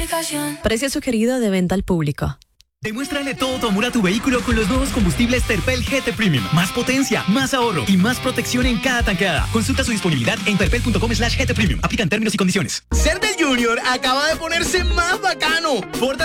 aplicación. Precio sugerido de venta al público. Demuéstrale todo tu amor a tu vehículo con los nuevos combustibles Terpel GT Premium. Más potencia, más ahorro y más protección en cada tanqueada. Consulta su disponibilidad en terpel.com/GT Premium. Aplican términos y condiciones. Ser del Junior acaba de ponerse más bacano. Ford